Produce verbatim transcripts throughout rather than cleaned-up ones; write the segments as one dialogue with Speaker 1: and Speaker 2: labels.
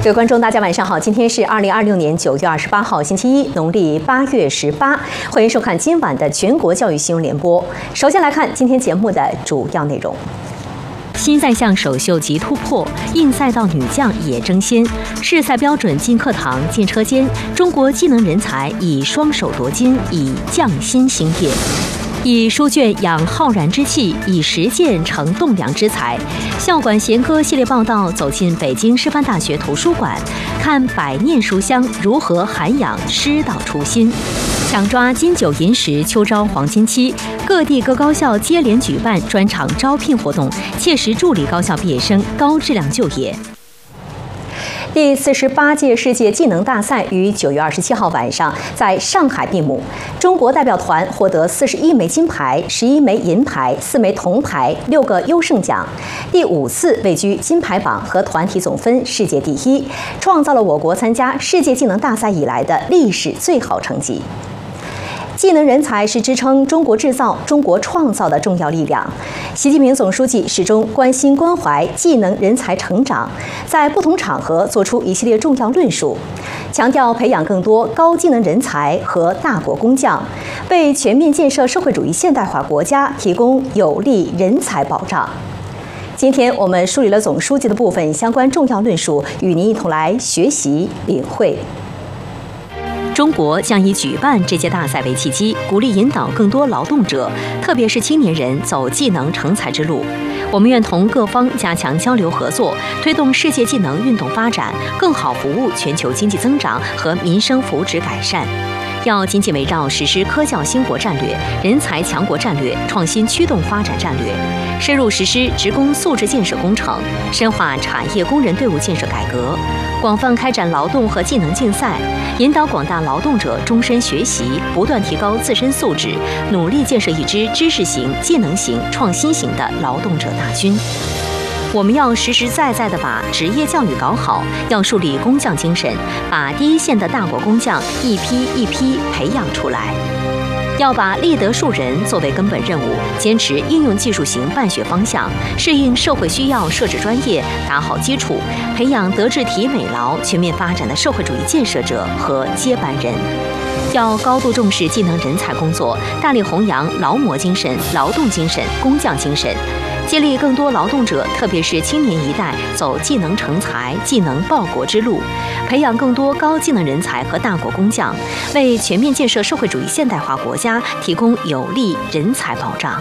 Speaker 1: 各位观众，大家晚上好！今天是二零二六年九月二十八号，星期一，农历八月十八。欢迎收看今晚的全国教育新闻联播。首先来看今天节目的主要内容。新赛项首秀即突破，硬赛道女将也争先。市赛标准进课堂进车间，中国技能人才以双手夺金，以匠心兴业。以书卷养浩然之气，以实践成栋梁之才。校馆弦歌系列报道走进北京师范大学图书馆，看百念书香如何涵养师道初心。抢抓金九银十秋招黄金期，各地各高校接连举办专场招聘活动，切实助力高校毕业生高质量就业。第四十八届世界技能大赛于九月二十七号晚上在上海闭幕，中国代表团获得四十一枚金牌、十一枚银牌、四枚铜牌、六个优胜奖，第五次位居金牌榜和团体总分世界第一，创造了我国参加世界技能大赛以来的历史最好成绩。技能人才是支撑中国制造、中国创造的重要力量。习近平总书记始终关心关怀技能人才成长，在不同场合作出一系列重要论述，强调培养更多高技能人才和大国工匠，为全面建设社会主义现代化国家提供有力人才保障。今天我们梳理了总书记的部分相关重要论述，与您一同来学习领会。中国将以举办这届大赛为契机，鼓励引导更多劳动者，特别是青年人走技能成才之路。我们愿同各方加强交流合作，推动世界技能运动发展，更好服务全球经济增长和民生福祉改善。要紧紧围绕实施科教兴国战略、人才强国战略、创新驱动发展战略，深入实施职工素质建设工程，深化产业工人队伍建设改革，广泛开展劳动和技能竞赛，引导广大劳动者终身学习，不断提高自身素质，努力建设一支知识型、技能型、创新型的劳动者大军。我们要实实在在地把职业教育搞好，要树立工匠精神，把第一线的大国工匠一批一批培养出来。要把立德树人作为根本任务，坚持应用技术型办学方向，适应社会需要设置专业，打好基础，培养德智体美劳全面发展的社会主义建设者和接班人。要高度重视技能人才工作，大力弘扬劳模精神、劳动精神、工匠精神，激励更多劳动者，特别是青年一代走技能成才、技能报国之路，培养更多高技能人才和大国工匠，为全面建设社会主义现代化国家提供有力人才保障。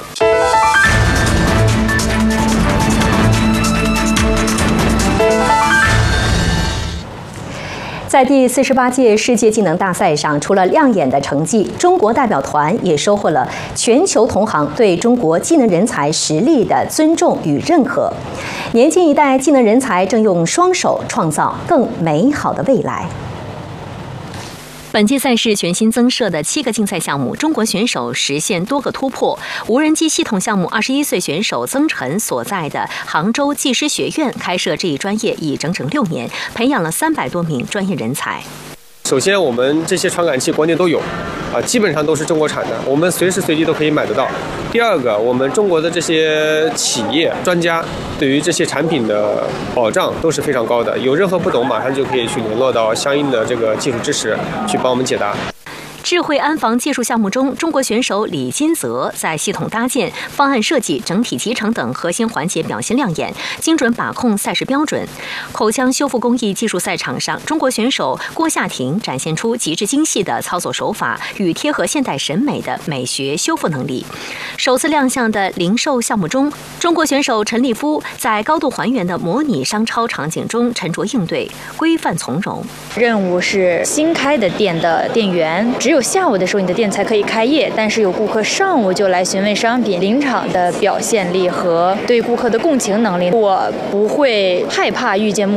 Speaker 1: 在第四十八届世界技能大赛上，除了亮眼的成绩，中国代表团也收获了全球同行对中国技能人才实力的尊重与认可。年轻一代技能人才正用双手创造更美好的未来。本届赛事全新增设的七个竞赛项目，中国选手实现多个突破。无人机系统项目，二十一岁选手曾晨所在的杭州技师学院开设这一专业已整整六年，培养了三百多名专业人才。
Speaker 2: 首先，我们这些传感器国内都有，啊，基本上都是中国产的，我们随时随地都可以买得到。第二个，我们中国的这些企业专家对于这些产品的保障都是非常高的，有任何不懂，马上就可以去联络到相应的这个技术支持，去帮我们解答。
Speaker 1: 智慧安防技术项目中，中国选手李金泽在系统搭建、方案设计、整体集成等核心环节表现亮眼，精准把控赛事标准。口腔修复工艺技术赛场上，中国选手郭夏婷展现出极致精细的操作手法与贴合现代审美的美学修复能力。首次亮相的零售项目中，中国选手陈立夫在高度还原的模拟商超场景中沉着应对，规范从容。
Speaker 3: 任务是新开的店的店员，只有下午的时候你的店才可以开业，但是有顾客上午就来询问商品，临场的表现力和对顾客的共情能力，我不会害怕遇见